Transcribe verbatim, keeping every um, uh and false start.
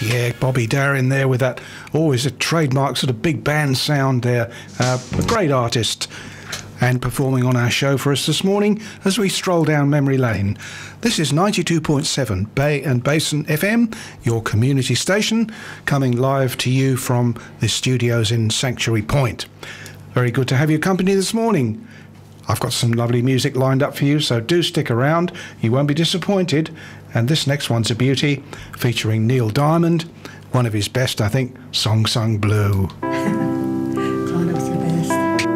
Yeah, Bobby Darin there with that always a trademark sort of big band sound there. Uh, a great artist, and performing on our show for us this morning as we stroll down memory lane. This is ninety-two point seven Bay and Basin F M, your community station, coming live to you from the studios in Sanctuary Point. Very good to have your company this morning. I've got some lovely music lined up for you, so do stick around. You won't be disappointed. And this next one's a beauty, featuring Neil Diamond, one of his best, I think, Song Sung Blue.